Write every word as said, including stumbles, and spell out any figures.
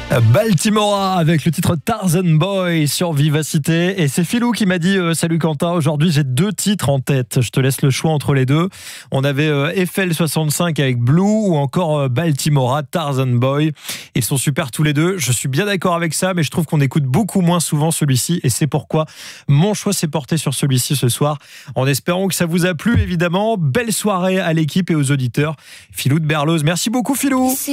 Baltimora avec le titre Tarzan Boy sur Vivacité. Et c'est Philou qui m'a dit euh, salut Quentin, aujourd'hui j'ai deux titres en tête. Je te laisse le choix entre les deux. On avait euh, Eiffel soixante-cinq avec Blue ou encore euh, Baltimora, Tarzan Boy. Ils sont super tous les deux. Je suis bien d'accord avec ça, mais je trouve qu'on écoute beaucoup moins souvent celui-ci. Et c'est pourquoi mon choix s'est porté sur celui-ci ce soir. En espérant que ça vous a plu, évidemment. Belle soirée à l'équipe et aux auditeurs. Philou de Berloz. Merci beaucoup Philou.